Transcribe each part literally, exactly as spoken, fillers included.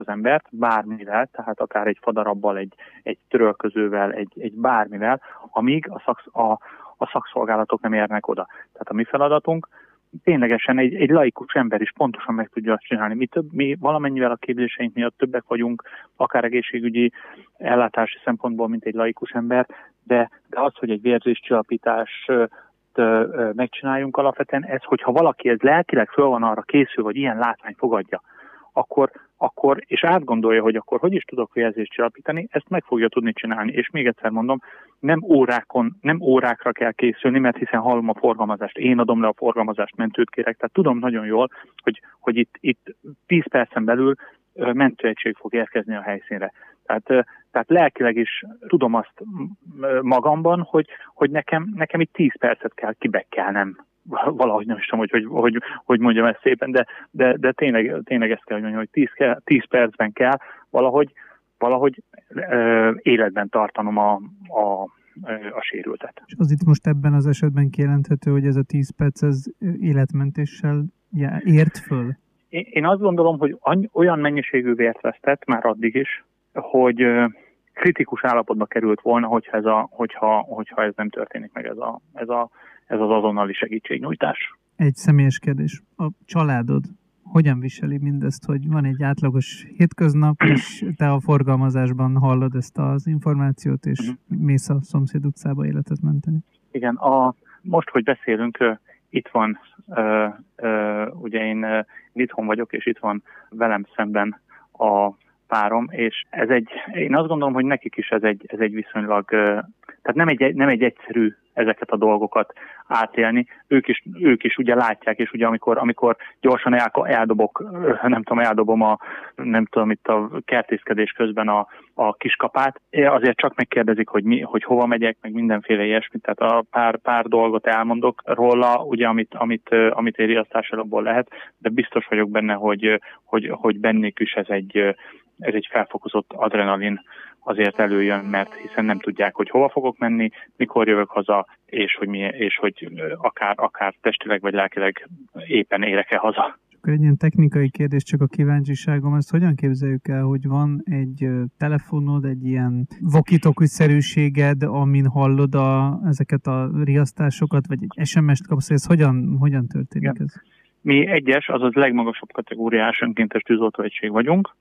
az embert bármivel, tehát akár egy fadarabbal, egy, egy törölközővel, egy, egy bármivel, amíg a, szaksz, a, a szakszolgálatok nem érnek oda. Tehát a mi feladatunk ténylegesen egy, egy laikus ember is pontosan meg tudja azt csinálni. Mi, több, mi valamennyivel a képzéseink miatt többek vagyunk, akár egészségügyi ellátási szempontból, mint egy laikus ember, de, de az, hogy egy vérzéscsillapítást megcsináljunk alapvetően, ez, hogyha valaki ez lelkileg föl van arra készül, hogy ilyen látvány fogadja, akkor, akkor, és átgondolja, hogy akkor hogy is tudok vérzést csillapítani, ezt meg fogja tudni csinálni. És még egyszer mondom, nem órákon, nem órákra kell készülni, mert hiszen hallom a forgalmazást, én adom le a forgalmazást, mentőt kérek, tehát tudom nagyon jól, hogy, hogy itt, itt tíz percen belül mentőegység fog érkezni a helyszínre. Tehát, tehát lelkileg is tudom azt magamban, hogy, hogy nekem, nekem itt tíz percet kell kibekkelnem. Valahogy nem is tudom, hogy, hogy, hogy, hogy mondjam ezt szépen, de, de, de tényleg, tényleg ezt kell, hogy mondjam, hogy tíz, kell, tíz percben kell valahogy, valahogy ö, életben tartanom a, a, a sérültet. És az itt most ebben az esetben kijelenthető, hogy ez a tíz perc ez életmentéssel ért föl? Én, én azt gondolom, hogy olyan mennyiségű vért vesztett már addig is, hogy kritikus állapotba került volna, hogyha ez, a, hogyha, hogyha ez nem történik meg, ez, a, ez, a, ez az azonnali segítségnyújtás. Egy személyes kérdés. A családod hogyan viseli mindezt, hogy van egy átlagos hétköznap, és te a forgalmazásban hallod ezt az információt, és uh-huh. mész a szomszéd utcába életet menteni? Igen, a, most, hogy beszélünk, itt van, uh, uh, ugye én uh, itthon vagyok, és itt van velem szemben a párom, és ez egy, én azt gondolom, hogy nekik is ez egy, ez egy viszonylag, tehát nem egy, nem egy egyszerű ezeket a dolgokat átélni. Ők is, ők is ugye látják, és ugye amikor, amikor gyorsan el, eldobok, nem tudom, eldobom a, nem tudom, itt a kertészkedés közben a, a kiskapát, azért csak megkérdezik, hogy, mi, hogy hova megyek, meg mindenféle ilyesmit, tehát a pár, pár dolgot elmondok róla, ugye, amit, amit, amit egy riasztás alapból lehet, de biztos vagyok benne, hogy, hogy, hogy bennük is ez egy, ez egy felfokozott adrenalin azért előjön, mert hiszen nem tudják, hogy hova fogok menni, mikor jövök haza, és hogy, mi, és hogy akár, akár testileg vagy lelkileg éppen érek-e haza. Akkor egy ilyen technikai kérdés, csak a kíváncsiságom, ezt hogyan képzeljük el, hogy van egy telefonod, egy ilyen walkie-talkie-szerűséged, amin hallod a, ezeket a riasztásokat, vagy egy es em est kapsz, ez hogyan, hogyan történik ez? Mi egyes, azaz legmagasabb kategóriás önkéntes tűzoltóegység vagyunk.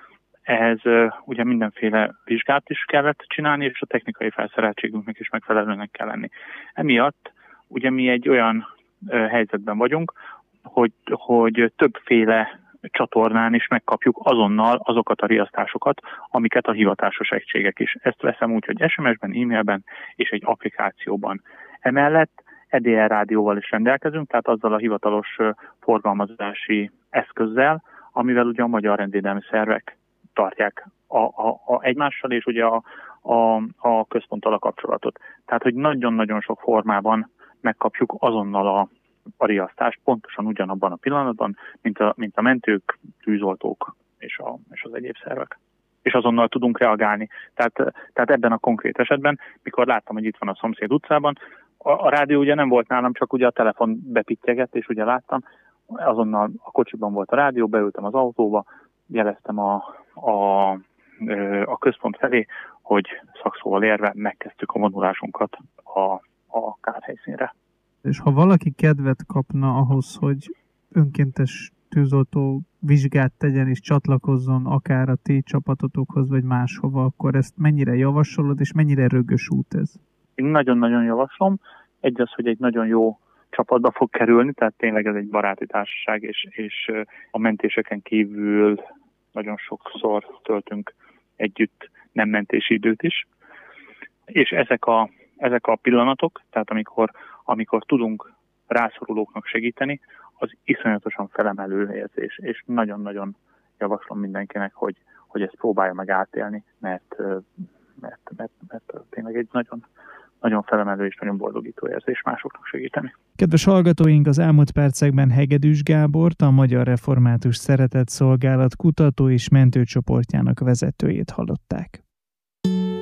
Ehhez uh, ugye mindenféle vizsgát is kellett csinálni, és a technikai felszereltségünknek is megfelelőnek kell lenni. Emiatt ugye mi egy olyan uh, helyzetben vagyunk, hogy, hogy többféle csatornán is megkapjuk azonnal azokat a riasztásokat, amiket a hivatásos egységek is. Ezt veszem úgy, hogy es em esben, e-mailben és egy applikációban. Emellett é dé er rádióval is rendelkezünk, tehát azzal a hivatalos uh, forgalmazási eszközzel, amivel ugye a magyar rendvédelmi szervek tartják a, a, a egymással, és ugye a, a, a központtal a kapcsolatot. Tehát, hogy nagyon-nagyon sok formában megkapjuk azonnal a, a riasztást, pontosan ugyanabban a pillanatban, mint a, mint a mentők, tűzoltók és, a, és az egyéb szervek. És azonnal tudunk reagálni. Tehát, tehát ebben a konkrét esetben, mikor láttam, hogy itt van a szomszéd utcában, a, a rádió ugye nem volt nálam, csak ugye a telefon bepittyeget, és ugye láttam, azonnal a kocsiban volt a rádió, beültem az autóba, jeleztem a, a, a központ felé, hogy szakszóval érve megkezdtük a vonulásunkat a, a kárhelyszínre. És ha valaki kedvet kapna ahhoz, hogy önkéntes tűzoltó vizsgát tegyen és csatlakozzon akár a ti csapatotokhoz, vagy máshova, akkor ezt mennyire javasolod, és mennyire rögös út ez? Én nagyon-nagyon javaslom. Egy az, hogy egy nagyon jó csapatba fog kerülni, tehát tényleg ez egy baráti társaság, és, és a mentéseken kívül nagyon sokszor töltünk együtt nem mentési időt is. És ezek a, ezek a pillanatok, tehát amikor, amikor tudunk rászorulóknak segíteni, az iszonyatosan felemelő érzés, és nagyon-nagyon javaslom mindenkinek, hogy, hogy ezt próbálja meg átélni, mert, mert, mert, mert tényleg egy nagyon nagyon felemelő és nagyon boldogító érzés másoknak segíteni. Kedves hallgatóink, az elmúlt percekben Hegedűs Gábort, a Magyar Református Szeretett Szolgálat kutató és mentőcsoportjának vezetőjét hallották.